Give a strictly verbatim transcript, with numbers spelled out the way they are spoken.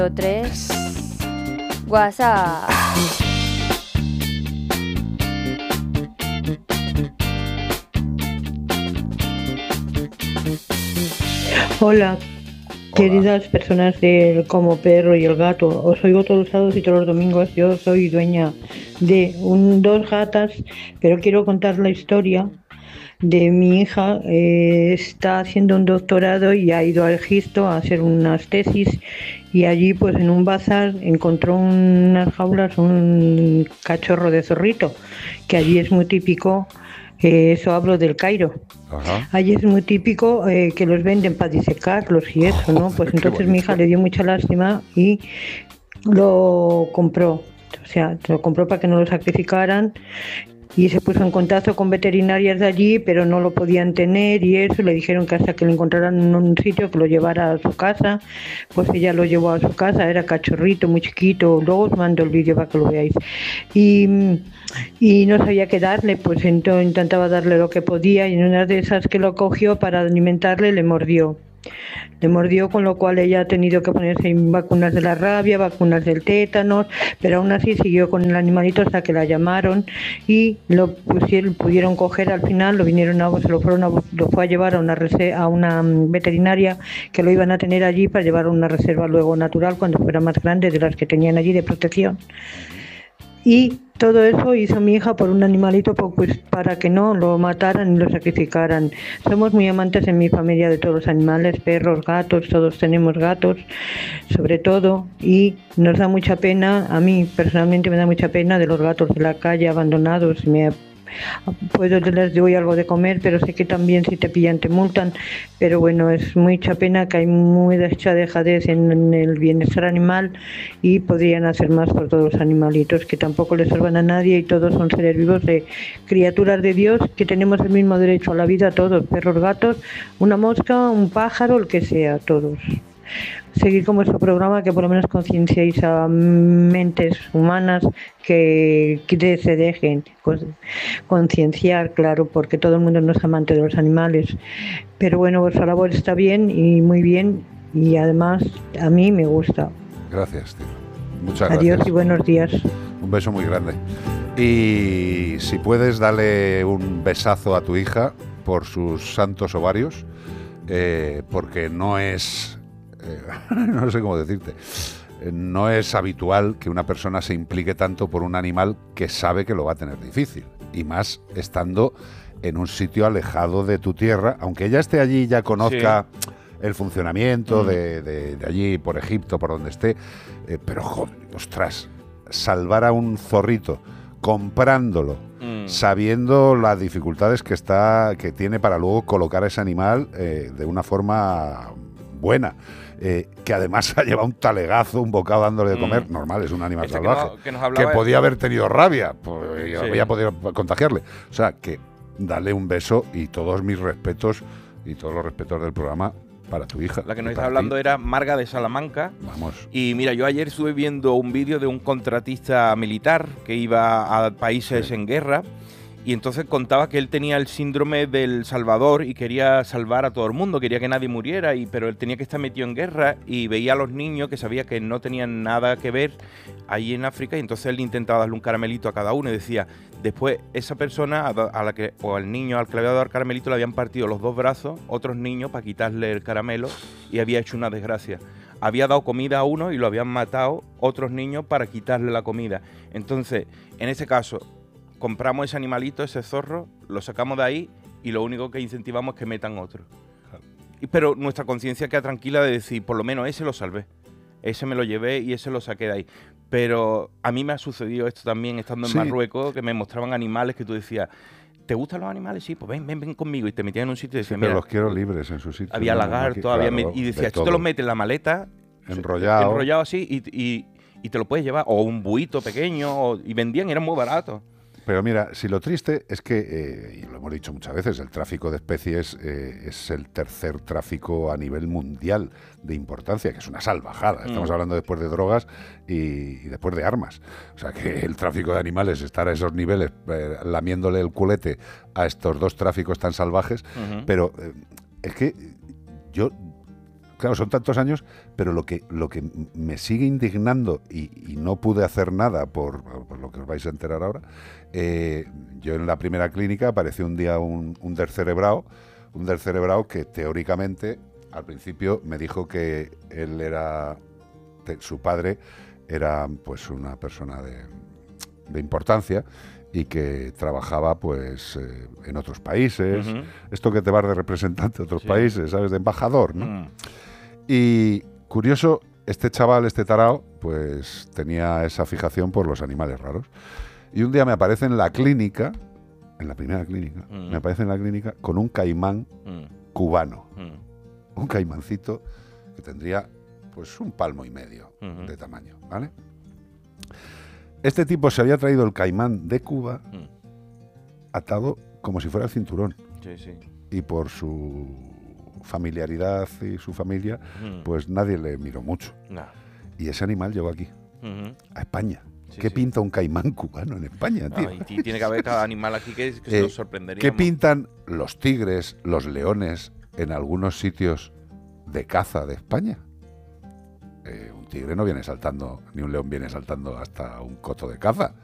tres. WhatsApp. Hola, queridas personas del Como Perro y el Gato. Os oigo todos los sábados y todos los domingos. Yo soy dueña de un, dos gatas, pero quiero contar la historia de mi hija. Eh, está haciendo un doctorado y ha ido a Egipto a hacer unas tesis, y allí pues en un bazar encontró unas jaulas, un cachorro de zorrito, que allí es muy típico. Eh, eso hablo del Cairo. Ajá. Allí es muy típico eh, que los venden para disecarlos y eso, ¿no? Pues entonces mi hija le dio mucha lástima y lo compró. O sea, lo compró para que no lo sacrificaran, y se puso en contacto con veterinarias de allí, pero no lo podían tener y eso. Le dijeron que hasta que lo encontraran en un sitio, que lo llevara a su casa. Pues ella lo llevó a su casa, era cachorrito, muy chiquito. Luego os mando el vídeo para que lo veáis. Y, y no sabía qué darle, pues entonces intentaba darle lo que podía, y en una de esas que lo cogió para alimentarle le mordió. Le mordió, con lo cual ella ha tenido que ponerse vacunas de la rabia, vacunas del tétanos, pero aún así siguió con el animalito hasta que la llamaron y lo pusieron, pudieron coger al final. Lo vinieron a, se lo fueron a, lo fue a llevar a una rese, a una veterinaria que lo iban a tener allí para llevar a una reserva luego natural cuando fuera más grande, de las que tenían allí de protección. Y todo eso hizo mi hija por un animalito, pues para que no lo mataran y lo sacrificaran. Somos muy amantes en mi familia de todos los animales, perros, gatos, todos tenemos gatos, sobre todo, y nos da mucha pena, a mí personalmente me da mucha pena de los gatos de la calle abandonados. Me Puedo les doy algo de comer, pero sé que también si te pillan te multan. Pero bueno, es mucha pena que hay mucha dejadez en el bienestar animal, y podrían hacer más por todos los animalitos, que tampoco les salvan a nadie, y todos son seres vivos, de criaturas de Dios, que tenemos el mismo derecho a la vida todos, perros, gatos, una mosca, un pájaro, el que sea, todos. Seguir con vuestro programa, que por lo menos concienciéis a mentes humanas que, que se dejen concienciar, claro, porque todo el mundo no es amante de los animales. Pero bueno, vuestra labor está bien y muy bien, y además a mí me gusta. Gracias, tío. Muchas Adiós gracias. Y buenos días. Un beso muy grande. Y si puedes, dale un besazo a tu hija por sus santos ovarios, eh, porque no es... Eh, no sé cómo decirte, eh, no es habitual que una persona se implique tanto por un animal que sabe que lo va a tener difícil, y más estando en un sitio alejado de tu tierra, aunque ella esté allí y ya conozca sí. el funcionamiento mm. de, de, de allí, por Egipto, por donde esté, eh, pero joder, ostras, salvar a un zorrito comprándolo, mm. sabiendo las dificultades que está, que tiene para luego colocar a ese animal eh, de una forma buena. Eh, que además ha llevado un talegazo, un bocado dándole de comer, mm. normal, es un animal este salvaje, que, no, que, que podía haber tenido rabia, pues, sí. había podido contagiarle. O sea, que dale un beso, y todos mis respetos y todos los respetos del programa para tu hija. La que nos está hablando era Marga de Salamanca. Vamos. Y mira, yo ayer estuve viendo un vídeo de un contratista militar que iba a países sí. en guerra, y entonces contaba que él tenía el síndrome del Salvador y quería salvar a todo el mundo, quería que nadie muriera, y, pero él tenía que estar metido en guerra, y veía a los niños que sabía que no tenían nada que ver ahí en África, y entonces él intentaba darle un caramelito a cada uno, y decía, después esa persona a la que, o al niño al que le había dado el caramelito, le habían partido los dos brazos otros niños para quitarle el caramelo, y había hecho una desgracia. Había dado comida a uno y lo habían matado otros niños para quitarle la comida. Entonces, en ese caso, compramos ese animalito, ese zorro, lo sacamos de ahí, y lo único que incentivamos es que metan otro. Claro. Y, pero nuestra conciencia queda tranquila de decir, por lo menos ese lo salvé, ese me lo llevé y ese lo saqué de ahí. Pero a mí me ha sucedido esto también estando en sí. Marruecos, que me mostraban animales que tú decías, ¿te gustan los animales? Sí, pues ven, ven, ven conmigo. Y te metían en un sitio y decían, sí, pero mira, los quiero libres en su sitio. Había no, lagarto, no, había claro, y decía, de esto todo. te lo metes en la maleta, enrollado, enrollado así, y, y, y te lo puedes llevar, o un buito pequeño, o, y vendían, eran muy baratos. Pero mira, si lo triste es que, eh, y lo hemos dicho muchas veces, el tráfico de especies eh, es el tercer tráfico a nivel mundial de importancia, que es una salvajada. Estamos mm. hablando después de drogas y, y después de armas. O sea, que el tráfico de animales, estar a esos niveles, eh, lamiéndole el culete a estos dos tráficos tan salvajes. Uh-huh. Pero eh, es que yo claro, son tantos años, pero lo que, lo que me sigue indignando y, y no pude hacer nada por, por lo que os vais a enterar ahora, eh, yo en la primera clínica apareció un día un, un descerebrado, un descerebrado que teóricamente al principio me dijo que él era, su padre era pues una persona de, de importancia y que trabajaba pues eh, en otros países, uh-huh. esto que te vas de representante de otros sí. países, ¿sabes? De embajador, ¿no? Mm. Y curioso, este chaval, este tarao, pues tenía esa fijación por los animales raros. Y un día me aparece en la clínica, en la primera clínica, mm. me aparece en la clínica con un caimán mm. cubano. Mm. Un caimancito que tendría pues un palmo y medio uh-huh. de tamaño, ¿vale? Este tipo se había traído el caimán de Cuba mm. atado como si fuera el cinturón. Sí, sí. Y por su familiaridad y su familia, mm. pues nadie le miró mucho. No. Y ese animal llegó aquí, uh-huh. a España. Sí, ¿Qué sí. pinta un caimán cubano en España, tío? No, y tiene que haber cada animal aquí que, que eh, se nos sorprendería. ¿Qué pintan los tigres, los leones en algunos sitios de caza de España? Eh, un tigre no viene saltando, ni un león viene saltando hasta un coto de caza.